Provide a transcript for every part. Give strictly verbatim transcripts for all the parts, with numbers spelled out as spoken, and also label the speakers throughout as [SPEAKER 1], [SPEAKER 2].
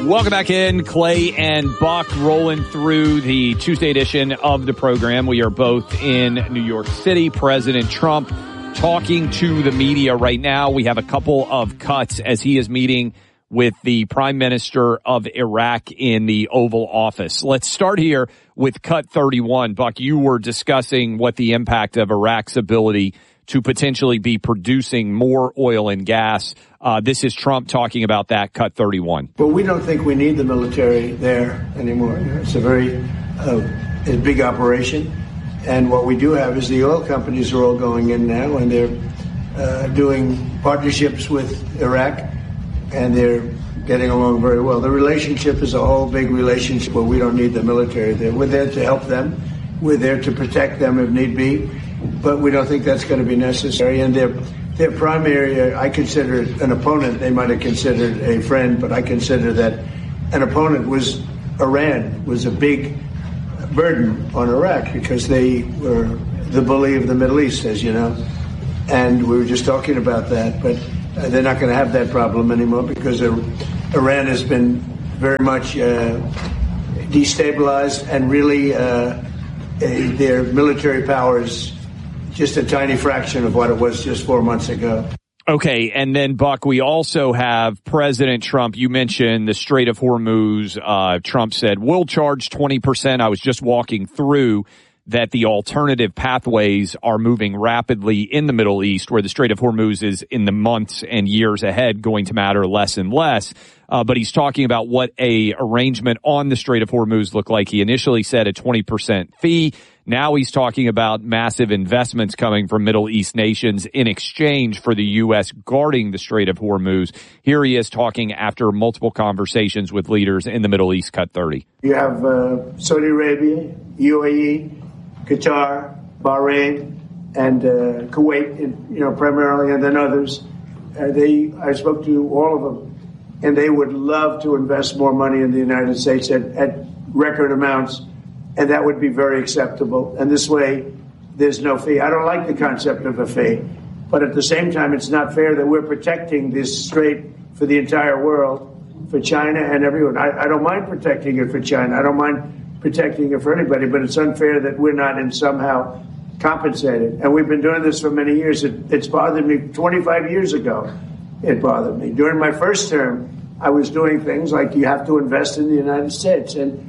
[SPEAKER 1] Welcome back in. Clay and Buck rolling through the Tuesday edition of the program. We are both in New York City. President Trump talking to the media right now. We have a couple of cuts as he is meeting with the Prime Minister of Iraq in the Oval Office. Let's start here with cut thirty-one. Buck, you were discussing what the impact of Iraq's ability to potentially be producing more oil and gas. Uh, this is Trump talking about that, cut thirty-one.
[SPEAKER 2] Well, we don't think we need the military there anymore. You know, it's a very uh, a big operation. And what we do have is the oil companies are all going in now, and they're uh, doing partnerships with Iraq, and they're getting along very well. The relationship is a whole big relationship where we don't need the military there. We're there to help them. We're there to protect them if need be. But we don't think that's going to be necessary. And their their primary, I consider an opponent. They might have considered a friend, but I consider that an opponent was Iran, was a big burden on Iraq because they were the bully of the Middle East, as you know. And we were just talking about that. But uh, they're not going to have that problem anymore because Iran has been very much uh, destabilized, and really uh, a, their military powers just a tiny fraction of what it was just four months ago.
[SPEAKER 1] Okay, and then, Buck, we also have President Trump. You mentioned the Strait of Hormuz. Uh, Trump said, we'll charge twenty percent. I was just walking through that the alternative pathways are moving rapidly in the Middle East, where the Strait of Hormuz is in the months and years ahead going to matter less and less. Uh, but he's talking about what a arrangement on the Strait of Hormuz looked like. He initially said a twenty percent fee. Now he's talking about massive investments coming from Middle East nations in exchange for the U S guarding the Strait of Hormuz. Here he is talking after multiple conversations with leaders in the Middle East. Cut thirty.
[SPEAKER 2] You have uh, Saudi Arabia, U A E, Qatar, Bahrain, and uh, Kuwait, you know, primarily, and then others. Uh, they, I spoke to all of them, and they would love to invest more money in the United States at, at record amounts. And that would be very acceptable. And this way, there's no fee. I don't like the concept of a fee. But at the same time, it's not fair that we're protecting this strait for the entire world, for China and everyone. I, I don't mind protecting it for China. I don't mind protecting it for anybody. But it's unfair that we're not in somehow compensated. And we've been doing this for many years. It, it's bothered me twenty-five years ago. It bothered me. During my first term, I was doing things like you have to invest in the United States. And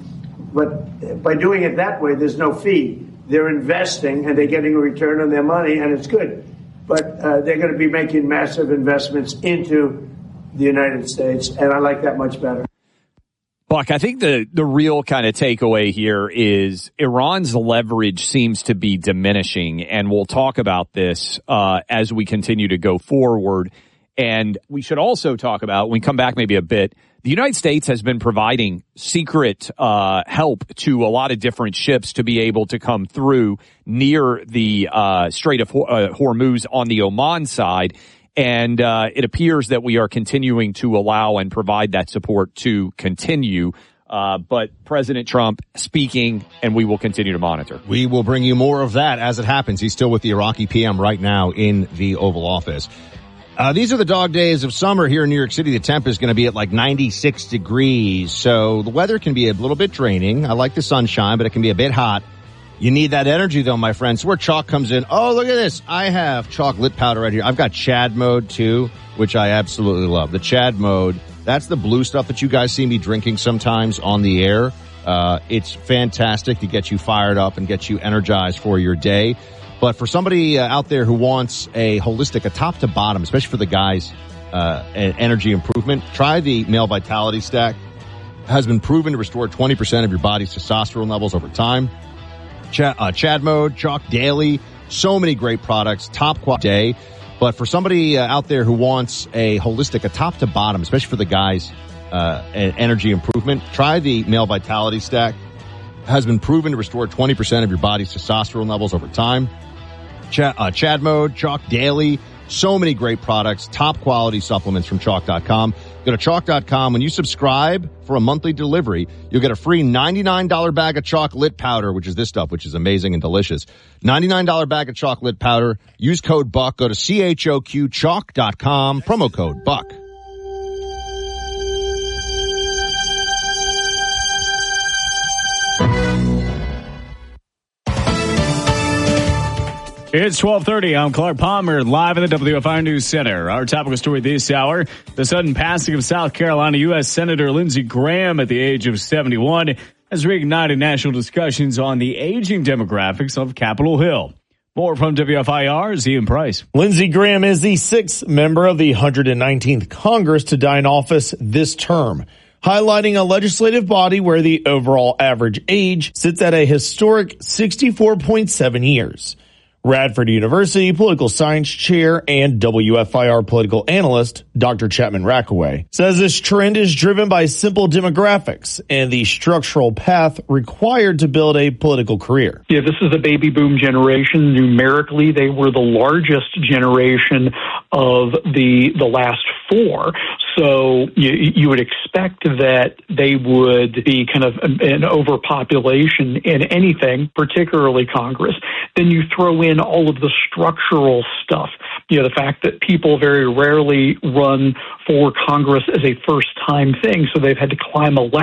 [SPEAKER 2] But by doing it that way, there's no fee. They're investing, and they're getting a return on their money, and it's good. But uh, they're going to be making massive investments into the United States, and I like that much better.
[SPEAKER 1] Buck, I think the, the real kind of takeaway here is Iran's leverage seems to be diminishing, and we'll talk about this uh, as we continue to go forward. And we should also talk about, when we come back maybe a bit, the United States has been providing secret uh help to a lot of different ships to be able to come through near the uh Strait of uh, Hormuz on the Oman side. And uh it appears that we are continuing to allow and provide that support to continue. Uh But President Trump speaking, and we will continue to monitor.
[SPEAKER 3] We will bring you more of that as it happens. He's still with the Iraqi P M right now in the Oval Office. Uh, these are the dog days of summer here in New York City. The temp is going to be at like ninety-six degrees. So the weather can be a little bit draining. I like the sunshine, but it can be a bit hot. You need that energy though, my friends. Where Chalk comes in. Oh, look at this. I have Chalk lit powder right here. I've got Chad mode too, which I absolutely love. The Chad mode. That's the blue stuff that you guys see me drinking sometimes on the air. Uh, it's fantastic to get you fired up and get you energized for your day. But for somebody uh, out there who wants a holistic, a top to bottom, especially for the guys, uh, an energy improvement, try the Male Vitality Stack. It has been proven to restore twenty percent of your body's testosterone levels over time. Ch- uh, Chad Mode, Chalk Daily, so many great products, top quality day. But for somebody uh, out there who wants a holistic, a top to bottom, especially for the guys, uh, an energy improvement, try the Male Vitality Stack. It has been proven to restore twenty percent of your body's testosterone levels over time. Ch- uh, Chad Mode, Chalk Daily, so many great products, top quality supplements from chalk dot com. Go to chalk dot com. When you subscribe for a monthly delivery, you'll get a free ninety-nine dollars bag of Chalk Lit Powder, which is this stuff, which is amazing and delicious. ninety-nine dollars bag of Chalk Lit Powder. Use code BUCK. Go to C H O Q chalk dot com. Promo code BUCK.
[SPEAKER 4] It's twelve thirty. I'm Clark Palmer, live in the W F I News Center. Our topical story this hour, the sudden passing of South Carolina U S Senator Lindsey Graham at the age of seventy-one has reignited national discussions on the aging demographics of Capitol Hill. More from W F I R's Ian Price.
[SPEAKER 5] Lindsey Graham is the sixth member of the one hundred nineteenth Congress to die in office this term, highlighting a legislative body where the overall average age sits at a historic sixty-four point seven years. Radford University political science chair and W F I R political analyst Doctor Chapman Rackaway says this trend is driven by simple demographics and the structural path required to build a political career.
[SPEAKER 6] Yeah, this is a baby boom generation. Numerically, they were the largest generation of the the last four. So you, you would expect that they would be kind of an overpopulation in anything, particularly Congress. Then you throw in all of the structural stuff, you know, the fact that people very rarely run for Congress as a first-time thing, so they've had to climb a ladder.